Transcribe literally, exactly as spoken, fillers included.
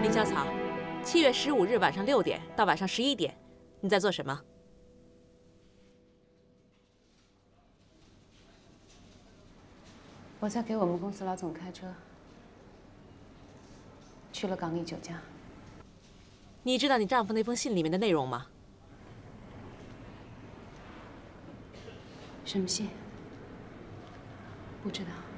林小草，七月十五日晚上六点到晚上十一点，你在做什么？ 我在给我们公司老总开车，去了港丽酒家。 你知道你丈夫那封信里面的内容吗？ 什么信？不知道。